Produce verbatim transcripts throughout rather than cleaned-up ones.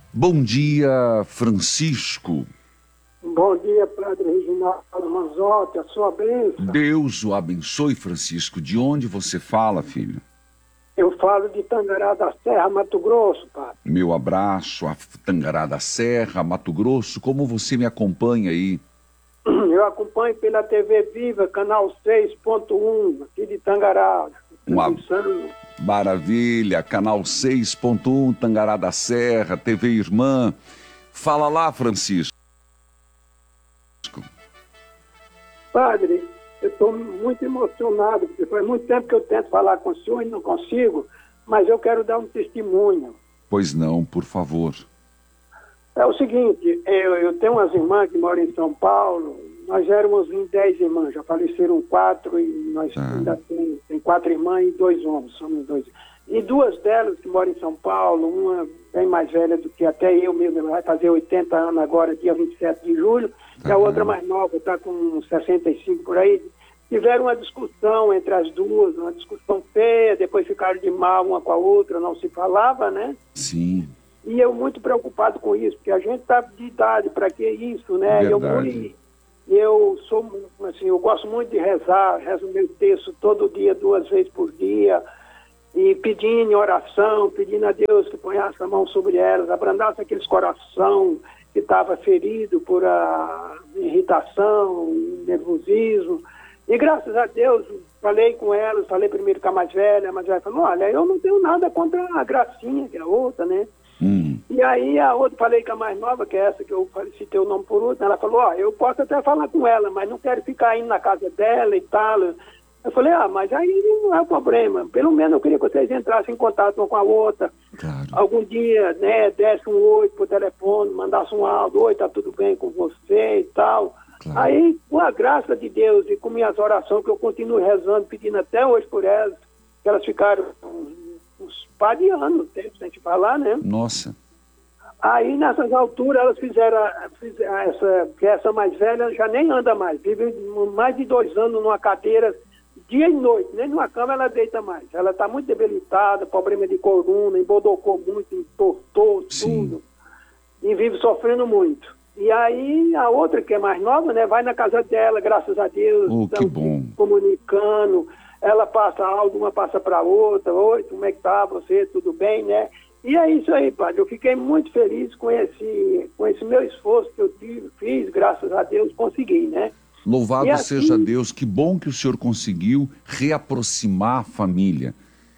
Bom dia, Francisco. Bom dia, Padre Reginaldo Manzotti, a sua bênção. Deus o abençoe, Francisco. De onde você fala, filho? Eu falo de Tangará da Serra, Mato Grosso, Padre. Meu abraço a Tangará da Serra, Mato Grosso. Como você me acompanha aí? Eu acompanho pela T V Viva, canal seis ponto um, aqui de Tangará. Uma maravilha, canal seis ponto um, Tangará da Serra, T V Irmã. Fala lá, Francisco. Padre, eu estou muito emocionado, porque faz muito tempo que eu tento falar com o senhor e não consigo, mas eu quero dar um testemunho. Pois não, por favor. É o seguinte, eu, eu tenho umas irmãs que moram em São Paulo, nós éramos em dez irmãs, já faleceram quatro e nós Ah. ainda tem, tem quatro irmãs e dois homens, somos dois. E duas delas que moram em São Paulo, uma bem mais velha do que até eu mesmo, ela vai fazer oitenta anos agora, dia vinte e sete de julho, e a outra mais nova, está com sessenta e cinco por aí. Tiveram uma discussão entre as duas, uma discussão feia, depois ficaram de mal uma com a outra, não se falava, né? Sim. E eu muito preocupado com isso, porque a gente está de idade, para que isso, né? Eu, Verdade. eu sou, assim, eu gosto muito de rezar, rezo meu texto todo dia, duas vezes por dia, e pedindo em oração, pedindo a Deus que ponhasse a mão sobre elas, abrandasse aqueles coração que estava ferido por a irritação, nervosismo. E graças a Deus, falei com elas, falei primeiro com a mais velha, a mais velha falou, olha, eu não tenho nada contra a Gracinha, que é a outra, né? Hum. E aí a outra, falei com a mais nova, que é essa que eu citei o nome por último, ela falou, ó, eu posso até falar com ela, mas não quero ficar indo na casa dela e tal. Eu falei, ah, mas aí não é o problema, pelo menos eu queria que vocês entrassem em contato uma com a outra. Claro. Algum dia, né, desse um oi por telefone, mandasse um áudio, oi, tá tudo bem com você e tal. Claro. Aí, com a graça de Deus e com minhas orações, que eu continuo rezando, pedindo até hoje por elas, que elas ficaram uns, uns par de anos, tempo, sem te falar, né? Nossa. Aí, nessas alturas, elas fizeram, fizeram essa, que essa mais velha já nem anda mais, vive mais de dois anos numa cadeira, dia e noite, nem numa cama ela deita mais. Ela está muito debilitada, problema de coluna, embodocou muito, entortou tudo, e vive sofrendo muito. E aí, a outra, que é mais nova, né, vai na casa dela, graças a Deus, Oh, que bom. comunicando, ela passa algo, uma passa para outra, oi, como é que tá você, tudo bem, né? E é isso aí, padre, eu fiquei muito feliz com esse, com esse meu esforço que eu tive, fiz, graças a Deus, consegui, né? Louvado E assim- seja Deus, que bom que o senhor conseguiu reaproximar a família,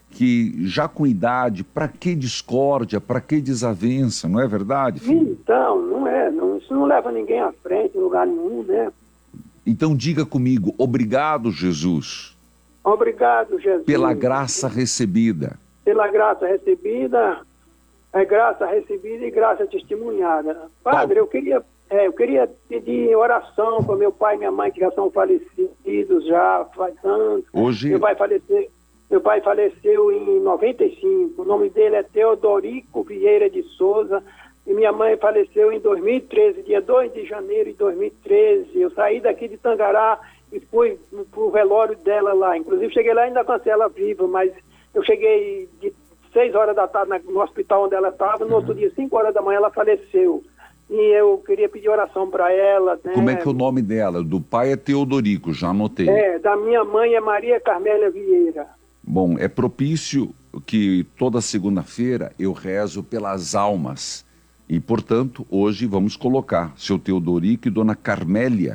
que já com idade, para que discórdia, para que desavença, não é verdade, filho? Então, não é, não, isso não leva ninguém à frente em lugar nenhum, né? Então diga comigo, obrigado, Jesus, Obrigado, Jesus. pela graça recebida. Pela graça recebida, é graça recebida e graça testemunhada. Padre, eu queria, é, eu queria pedir oração para meu pai e minha mãe, que já são falecidos já faz anos. Hoje, Meu pai faleceu, meu pai faleceu em noventa e cinco. O nome dele é Teodorico Vieira de Souza. E minha mãe faleceu em dois mil e treze, dia dois de janeiro de dois mil e treze. Eu saí daqui de Tangará e fui pro velório dela lá. Inclusive, cheguei lá ainda com ela viva, mas eu cheguei de seis horas da tarde no hospital onde ela estava. No outro dia, cinco horas da manhã, ela faleceu. E eu queria pedir oração para ela. Né? como é que é o nome dela? Do pai é Teodorico, já anotei. É, da minha mãe é Maria Carmélia Vieira. Bom, é propício que toda segunda-feira eu rezo pelas almas. E, portanto, hoje vamos colocar seu Teodorico e dona Carmélia.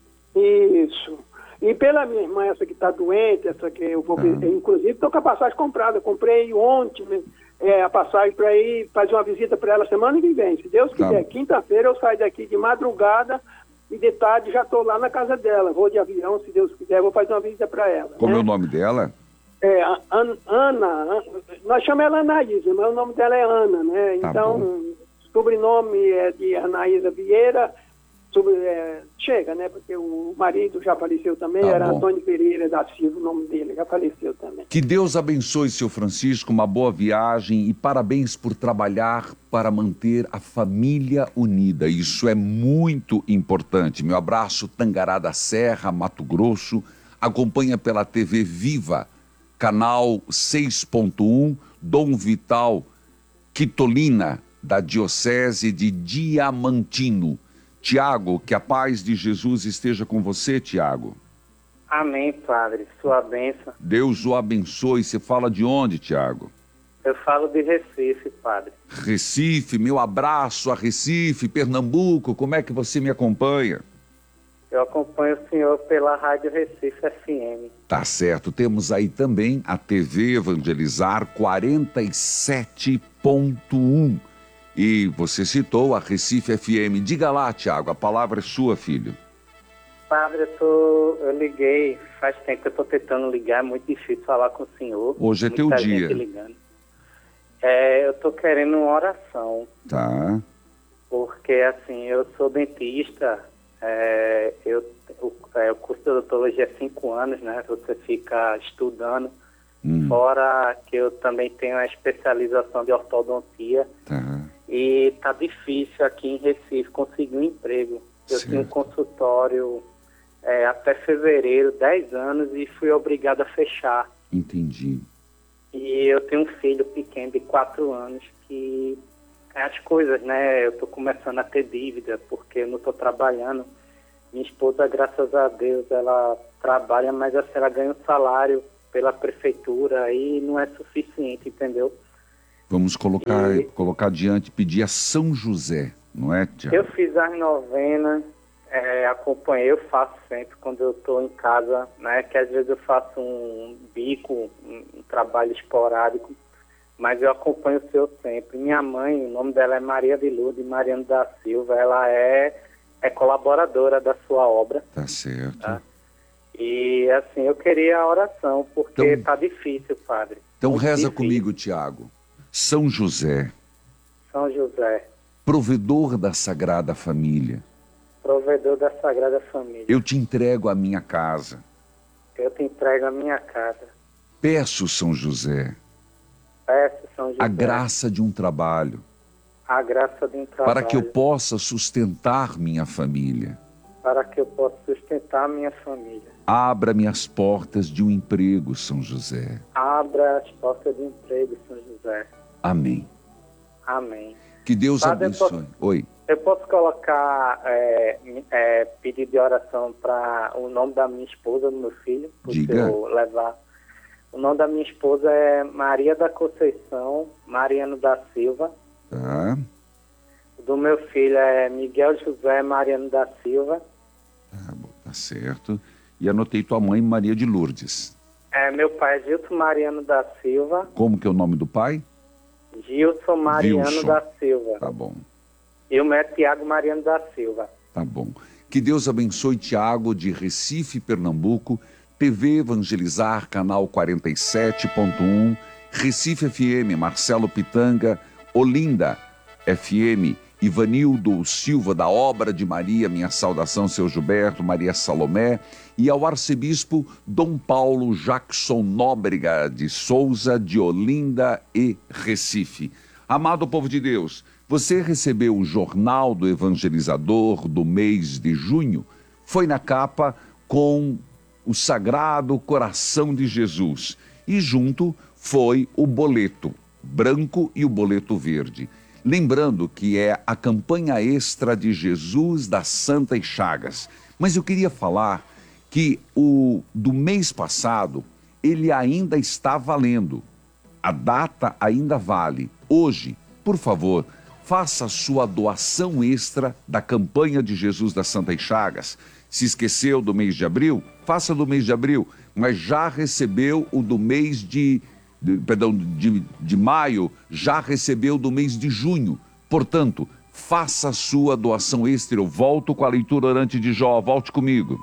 Isso. E pela minha irmã, essa que está doente, essa que eu vou... Ah. ver, inclusive, estou com a passagem comprada. Comprei ontem, né, é, a passagem para ir fazer uma visita para ela semana que vem. Se Deus Tá. quiser, quinta-feira eu saio daqui de madrugada e de tarde já estou lá na casa dela. Vou de avião, se Deus quiser, vou fazer uma visita para ela. Como né? é o nome dela? É, a- An- Ana, An- nós chamamos ela Anaísa, mas o nome dela é Ana, né? Tá Então, bom. sobrenome é de Anaísa Vieira, sobre, é, chega, né? Porque o marido já faleceu também, Tá era bom. Antônio Pereira da Silva, o nome dele, já faleceu também. Que Deus abençoe, seu Francisco, uma boa viagem e parabéns por trabalhar para manter a família unida. Isso é muito importante. Meu abraço, Tangará da Serra, Mato Grosso. Acompanha pela T V Viva, canal seis ponto um, Dom Vital, Quitolina, da Diocese de Diamantino. Tiago, que a paz de Jesus esteja com você, Tiago. Amém, padre. Sua bênção. Deus o abençoe. Você fala de onde, Tiago? Eu falo de Recife, padre. Recife, meu abraço a Recife, Pernambuco. Como é que você me acompanha? Eu acompanho o senhor pela Rádio Recife F M. Tá certo. Temos aí também a T V Evangelizar quarenta e sete ponto um. E você citou a Recife F M. Diga lá, Tiago, a palavra é sua, filho. Padre, eu, tô, eu liguei, faz tempo que eu estou tentando ligar, é muito difícil falar com o senhor. Hoje é teu dia. Ligando. É, eu estou querendo uma oração. Tá. Porque, assim, eu sou dentista, é, eu, o, é, o curso de odontologia é cinco anos, né? Você fica estudando. Hum. Fora que eu também tenho a especialização de ortodontia. Tá. E tá difícil aqui em Recife conseguir um emprego. Eu Certo. tinha um consultório é, até fevereiro, dez anos, e fui obrigado a fechar. Entendi. E eu tenho um filho pequeno de quatro anos que as coisas, né? Eu tô começando a ter dívida porque eu não tô trabalhando. Minha esposa, graças a Deus, ela trabalha, mas assim, ela ganha um salário pela prefeitura e não é suficiente, entendeu? Vamos colocar, e... colocar adiante, pedir a São José, não é, Tiago? Eu fiz as novenas, é, acompanhei, eu faço sempre quando eu estou em casa, né? Que às vezes eu faço um bico, um, um trabalho esporádico, mas eu acompanho o seu sempre. Minha mãe, o nome dela é Maria de Lourdes Mariano da Silva, ela é, é colaboradora da sua obra. Tá certo. Tá? E assim, eu queria a oração, porque então, tá difícil, padre. Então Muito reza difícil. comigo, Tiago. São José. São José. Provedor da Sagrada Família. Provedor da Sagrada Família. Eu te entrego a minha casa. Eu te entrego a minha casa. Peço, São José. Peço, São José. A graça de um trabalho. A graça de um trabalho. Para que eu possa sustentar minha família. Para que eu possa sustentar minha família. Abra-me as portas de um emprego, São José. Abra as portas de emprego, São José. Amém. Amém. Que Deus Padre, abençoe. Eu posso, Oi. eu posso colocar é, é, pedido de oração para o nome da minha esposa, do meu filho? Diga. Eu levar. O nome da minha esposa é Maria da Conceição Mariano da Silva. Tá. O do meu filho é Miguel José Mariano da Silva. Tá, bom, tá certo. E anotei tua mãe, Maria de Lourdes. É, meu pai é Gilson Mariano da Silva. Como que é o nome do pai? Gilson Mariano Wilson. da Silva. Tá bom. E o meu é Tiago Mariano da Silva. Tá bom. Que Deus abençoe Tiago de Recife, Pernambuco, T V Evangelizar, canal quarenta e sete ponto um, Recife F M, Marcelo Pitanga, Olinda F M, Ivanildo Silva, da Obra de Maria, minha saudação, seu Gilberto, Maria Salomé, e ao arcebispo Dom Paulo Jackson Nóbrega de Souza, de Olinda e Recife. Amado povo de Deus, você recebeu o Jornal do Evangelizador do mês de junho? Foi na capa com o Sagrado Coração de Jesus. E junto foi o boleto branco e o boleto verde. Lembrando que é a campanha extra de Jesus das Santas Chagas. Mas eu queria falar que o do mês passado, ele ainda está valendo. A data ainda vale. Hoje, por favor, faça a sua doação extra da campanha de Jesus das Santas Chagas. Se esqueceu do mês de abril, faça do mês de abril, mas já recebeu o do mês de... De, perdão, de, de maio, já recebeu do mês de junho. Portanto, faça a sua doação extra. Eu volto com a leitura orante de Jó. Volte comigo.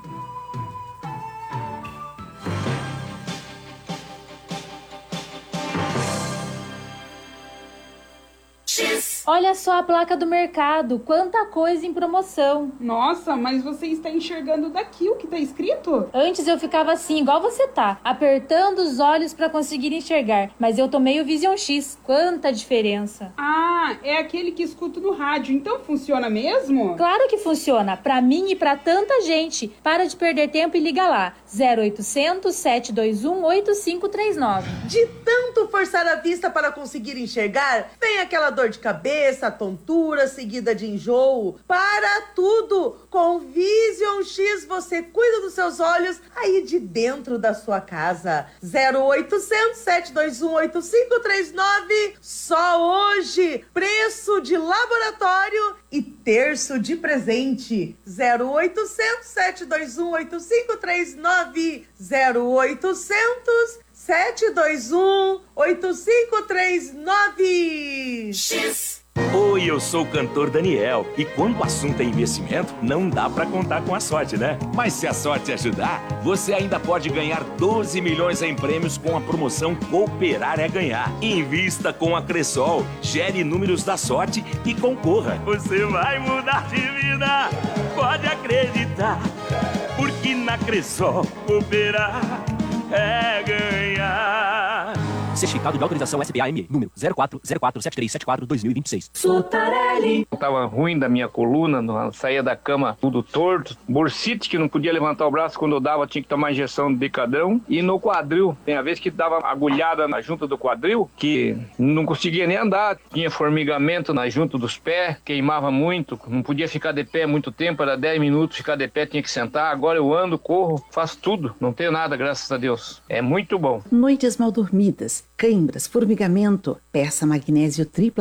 Olha só a placa do mercado, quanta coisa em promoção. Nossa, mas você está enxergando daqui o que está escrito? Antes eu ficava assim, igual você tá, apertando os olhos para conseguir enxergar, mas eu tomei o Vision X, quanta diferença. Ah, é aquele que escuto no rádio, então funciona mesmo? Claro que funciona, para mim e para tanta gente. Para de perder tempo e liga lá, zero oitocentos, sete dois um, oito cinco três nove. De tanto forçar a vista para conseguir enxergar, vem aquela dor dor de cabeça, tontura, seguida de enjoo. Para tudo! Com Vision X você cuida dos seus olhos aí de dentro da sua casa. zero oitocentos, sete dois um, oito cinco três nove. Só hoje, preço de laboratório e terço de presente. zero oitocentos, sete dois um, oito cinco três nove. zero oitocentos, sete dois um, oito cinco três nove. X. Oi, eu sou o cantor Daniel. E quando o assunto é investimento, não dá pra contar com a sorte, né? Mas se a sorte ajudar, você ainda pode ganhar doze milhões em prêmios com a promoção Cooperar é Ganhar. Invista com a Cressol, gere números da sorte e concorra. Você vai mudar de vida, pode acreditar. Porque na Cressol, cooperar é ganhar. Certificado de autorização S P A M, número zero quatro zero quatro sete três sete quatro dois mil e vinte e seis. Sutarelli. Tava ruim da minha coluna, não, saía da cama tudo torto. Bursite, que não podia levantar o braço quando eu dava, tinha que tomar injeção de decadrão. E no quadril, tem a vez que dava agulhada na junta do quadril, que não conseguia nem andar. Tinha formigamento na junta dos pés, queimava muito, não podia ficar de pé muito tempo, era dez minutos, ficar de pé tinha que sentar. Agora eu ando, corro, faço tudo, não tenho nada, graças a Deus. É muito bom. Noites mal dormidas, cãibras, formigamento, peça magnésio tripla